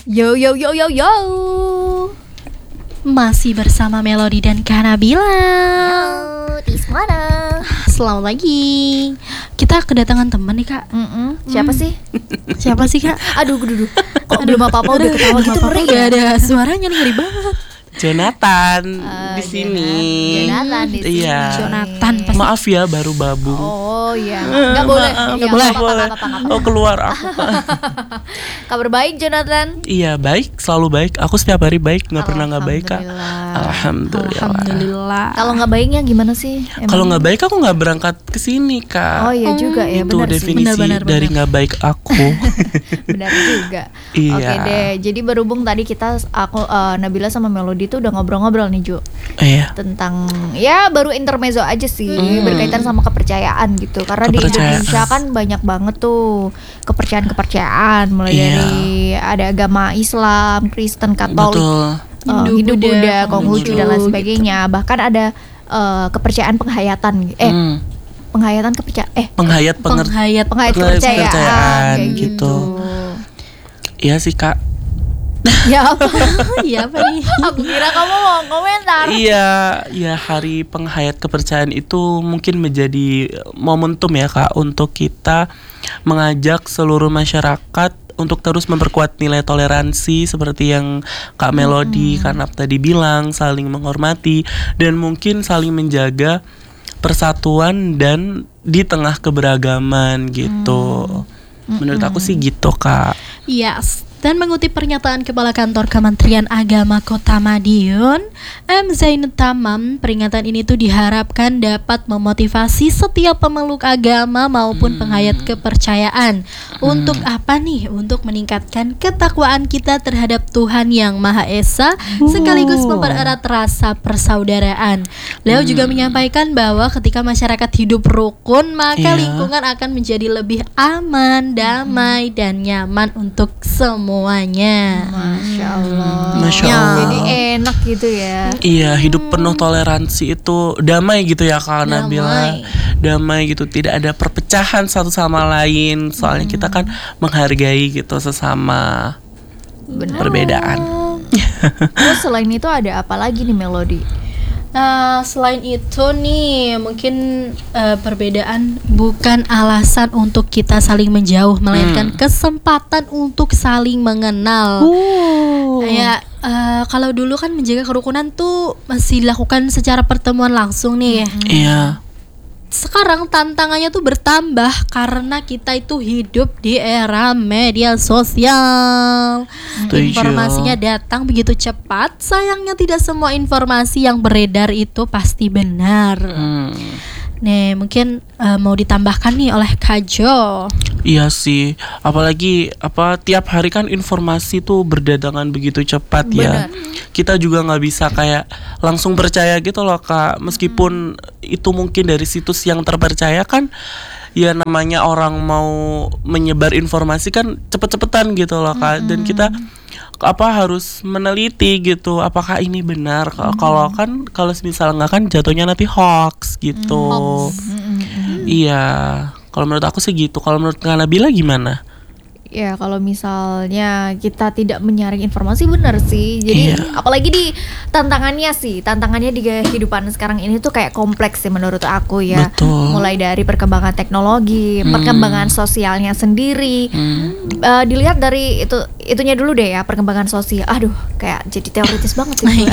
Yo yo yo yo yo. Masih bersama Melody dan Kanabila. Yo, Tismana. Selamat lagi. Kita kedatangan teman nih Kak. Siapa sih? Siapa sih Kak? Aduh. Kok belum apa-apa udah ketawa gitu ngeri Udah ya? ada suaranya nih, ngeri banget. Jonathan di sini. Jonathan di sini. Iya. Jonathan pasti. Maaf ya baru babu. Oh iya, nggak boleh. Nggak Iya, boleh. nggak apa-apa. Oh keluar aku. Kabar baik Jonathan? Iya baik, selalu baik. Aku setiap hari baik, nggak pernah nggak baik Kak. Alhamdulillah. Alhamdulillah. Kalau nggak baiknya gimana sih? Emang? Kalau nggak baik aku nggak berangkat ke sini Kak. Oh iya juga ya, Itu benar sih. definisi Benar. dari nggak baik aku. Benar juga. Iya. Oke deh. Jadi berhubung tadi aku Nabila sama Melody tuh udah ngobrol-ngobrol nih Ju Iya. tentang ya baru intermezzo aja sih berkaitan sama kepercayaan gitu. Karena di Kepercayaan. Indonesia kan banyak banget tuh kepercayaan mulai Iya. dari ada agama Islam, Kristen, Katolik, Betul. Hindu, Buddha, Konghucu dan lain gitu. sebagainya. Bahkan ada kepercayaan penghayatan penghayatan Penghayat Penghayat penghayat kepercayaan kepercayaan kayak gitu. gitu. Iya sih Kak. Ya apa? Iya apa nih? Aku kira kamu mau komentar. Iya, ya hari penghayat kepercayaan itu mungkin menjadi momentum ya Kak untuk kita mengajak seluruh masyarakat untuk terus memperkuat nilai toleransi seperti yang Kak Melody Kanap tadi bilang, saling menghormati dan mungkin saling menjaga persatuan dan di tengah keberagaman gitu. Menurut aku sih gitu Kak. Yes. Dan mengutip pernyataan Kepala Kantor Kementerian Agama Kota Madiun, M. Zainud Tamam, peringatan ini tuh diharapkan dapat memotivasi setiap pemeluk agama maupun penghayat kepercayaan. Untuk apa nih? Untuk meningkatkan ketakwaan kita terhadap Tuhan Yang Maha Esa, sekaligus mempererat rasa persaudaraan. Beliau juga menyampaikan bahwa ketika masyarakat hidup rukun, maka Iya. lingkungan akan menjadi lebih aman, damai, dan nyaman untuk semuanya. Masya Allah. Masya Allah. Jadi enak gitu ya. Iya, hidup penuh toleransi itu damai gitu ya Kak Nabila. Damai gitu, tidak ada perpecahan satu sama lain. Soalnya kita kan menghargai gitu sesama perbedaan. Terus selain itu ada apa lagi nih Melody? Nah, selain itu nih, mungkin perbedaan bukan alasan untuk kita saling menjauh, melainkan kesempatan untuk saling mengenal. Kayak kalau dulu kan menjaga kerukunan tuh masih dilakukan secara pertemuan langsung nih. Iya. Sekarang tantangannya tuh bertambah karena kita itu hidup di era media sosial. Setuju. Informasinya datang begitu cepat. Sayangnya tidak semua informasi yang beredar itu pasti benar. Nih, mungkin mau ditambahkan nih oleh Kak Jo. Iya sih, apalagi tiap hari kan informasi tuh berdatangan begitu cepat ya. Kita juga nggak bisa kayak langsung percaya gitu loh Kak. Meskipun itu mungkin dari situs yang terpercaya kan, ya namanya orang mau menyebar informasi kan cepet-cepetan gitu loh Kak. Dan kita harus meneliti gitu apakah ini benar. Kalau misal nggak kan jatuhnya nanti hoax gitu. Iya, kalau menurut aku sih gitu. Kalau menurut Kak Nabila gimana? Ya kalau misalnya kita tidak menyaring informasi benar sih. Jadi apalagi di tantangannya di kehidupan sekarang ini tuh kayak kompleks sih menurut aku ya. Betul. Mulai dari perkembangan teknologi, perkembangan sosialnya sendiri. Dilihat dari itunya dulu deh ya, perkembangan sosial. Aduh, kayak jadi teoritis banget sih.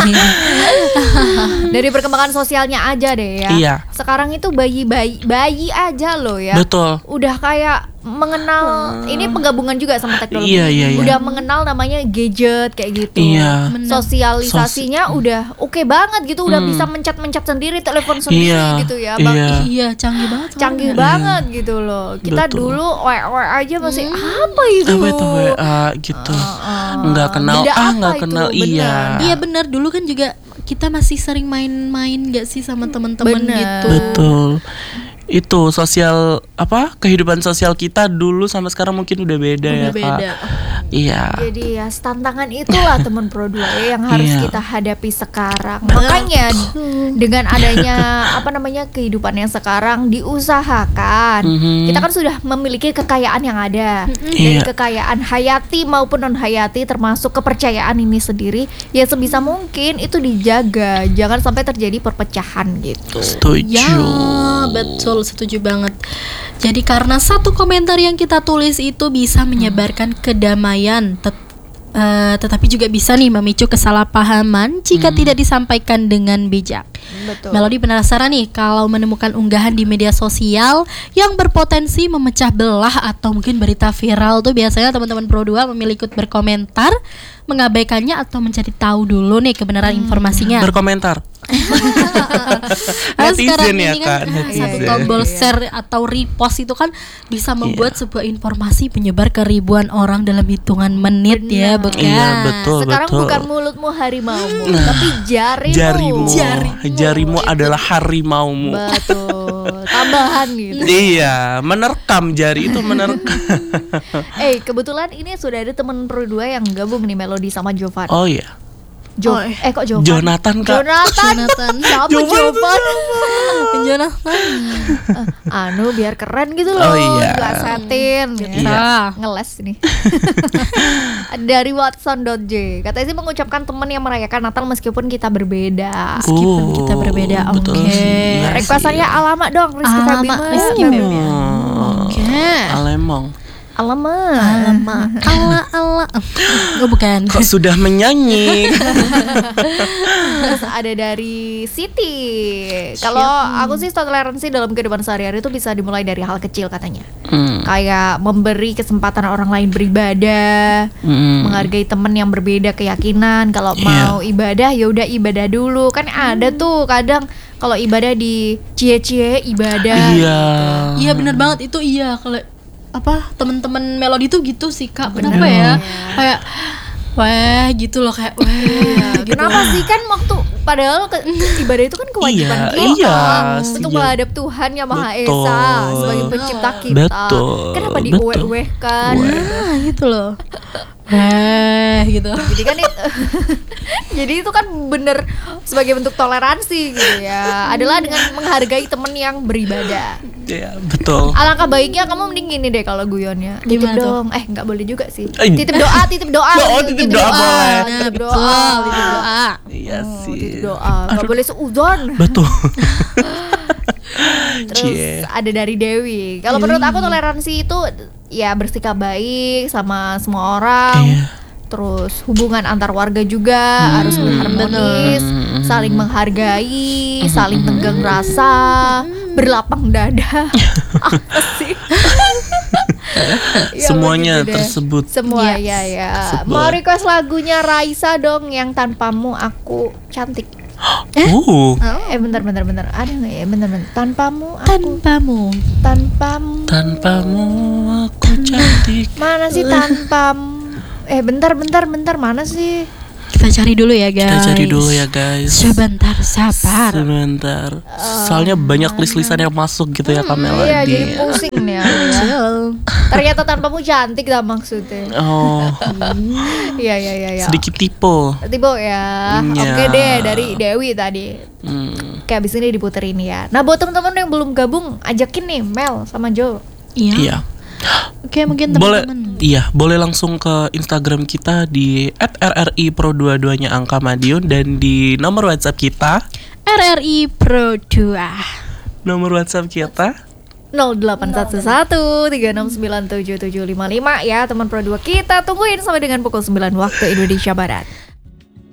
Dari perkembangan sosialnya aja deh ya. Iya. Sekarang itu bayi aja loh ya. Betul. Udah kayak mengenal ini penggabungan juga sama teknologi. Iya. Udah mengenal namanya gadget kayak gitu. Iya. Sosialisasinya udah oke banget gitu, udah bisa mencet-mencet sendiri, telepon sendiri gitu ya, Bang. Iya. Iya, canggih banget. Canggih banget gitu loh. Kita Betul. dulu WA aja masih apa itu? Apa itu WA gitu. Nggak kenal, Beda apa nggak itu? kenal. Bener. Iya. Iya benar, dulu kan juga kita masih sering main-main gak sih sama teman-teman Bener. gitu. Betul. Itu sosial kehidupan sosial kita dulu sama sekarang mungkin udah beda ya beda. Kak. Iya. Jadi ya tantangan itulah teman Pro 2 ya, yang harus Iya. kita hadapi sekarang. Makanya dengan adanya kehidupan yang sekarang diusahakan. Kita kan sudah memiliki kekayaan yang ada. Dari Iya. kekayaan hayati maupun non hayati, termasuk kepercayaan ini sendiri, ya sebisa mungkin itu dijaga. Jangan sampai terjadi perpecahan gitu. Setuju. Ya, betul, setuju banget. Jadi karena satu komentar yang kita tulis itu bisa menyebarkan kedamaian, tetapi juga bisa nih memicu kesalahpahaman jika tidak disampaikan dengan bijak. Betul. Melody penasaran nih kalau menemukan unggahan di media sosial yang berpotensi memecah belah atau mungkin berita viral tuh biasanya teman-teman Pro 2 memilih ikut berkomentar, mengabaikannya atau mencari tahu dulu nih kebenaran informasinya. Berkomentar. Nah, sekarang Netizen ya ini kan Kak, satu netizen. tombol share atau repost itu kan bisa membuat sebuah informasi menyebar ke ribuan orang dalam hitungan menit ya, bukan? Iya, betul. Sekarang bukan mulutmu harimaumu, tapi jarimu. Jarimu adalah harimaumu. Betul. Tambahan gitu. Iya, menerkam jari itu menerkam. Kebetulan ini sudah ada teman Pro 2 yang gabung nih, Melody sama Jovan. Oh iya. Kok Jovan? Jonathan Kak. Jonathan. Siapa Jovan? Jonathan. Biar keren gitu loh. Oh iya. Plesetin. Iya. Ngeles nih. Dari Watson.j, katanya sih mengucapkan teman yang merayakan Natal meskipun kita berbeda. Meskipun kita berbeda, betul oke. sih. Iya Requestannya sih. alamat dong, Rizky Alamat Febian. Rizky Febian. Oke. Alemong. Alamat. Ala. Oh bukan. Kok sudah menyanyi? Terus ada dari Siti. Kalau aku sih toleransi dalam kehidupan sehari-hari itu bisa dimulai dari hal kecil katanya. Kayak memberi kesempatan orang lain beribadah, menghargai teman yang berbeda keyakinan. Kalau mau ibadah ya udah ibadah dulu. Kan ada tuh kadang kalau ibadah di cie-cie ibadah. Iya. Iya benar banget itu, iya. Kalau teman-teman Melody tuh gitu sih Kak. Kenapa ya? Kayak wah gitu loh, kayak wah gitu. Kenapa sih, kan waktu padahal ibadah itu kan kewajiban Iya, kita iya, untuk iya. menghadap Tuhan yang Maha Betul. Esa sebagai pencipta kita. Betul, Kenapa betul. diueh-uehkan? Nah gitu loh. Gitu. Jadi kan jadi itu kan bener sebagai bentuk toleransi gitu ya. Adalah dengan menghargai teman yang beribadah. Iya, betul. Alangkah baiknya kamu mending gini deh kalau guyonnya. Titip Gimana tuh? dong. Nggak boleh juga sih. Eh. Titip doa. Oh, titip doa boleh. Nah, Titip betul, doa. titip doa. Iya sih. Titip doa. Nggak boleh seuzon. Betul. Terus ada dari Dewi. Kalau menurut aku toleransi itu ya bersikap baik sama semua orang. Iya. Terus hubungan antar warga juga harus harmonis, saling menghargai, saling tenggang rasa, berlapang dada. Apa sih? Ya, Semuanya begitu deh. tersebut. Semua Yes. ya. Tersebut. Mau request lagunya Raisa dong yang tanpamu aku cantik. Bentar. Ada nggak ya? Bentar. Tanpamu aku. Tanpamu. Tanpamu aku cantik. Mana sih tanpamu? Bentar. Mana sih? Kita cari dulu ya guys. Kita cari dulu ya guys. Sebentar, sabar. Sebentar. Soalnya banyak list-listan yang masuk gitu ya Kak Melody. Iya, jadi pusing nih aku ya. Ternyata tanpamu cantik lah maksudnya. Oh, Iya. sedikit tipe. Tiba ya. Iya. Oke deh, dari Dewi tadi. Oke, abis ini diputerin ya. Nah, buat teman-teman yang belum gabung, ajakin nih Mel sama Jo. Iya. Oke, mungkin Boleh, teman-teman. iya, boleh langsung ke Instagram kita di @rripro22-nya Angka Madiun dan di nomor WhatsApp kita. RRI Pro 2. Nomor WhatsApp kita 0811 3697755 ya teman Pro 2, kita tungguin sampai dengan pukul 9 waktu Indonesia Barat.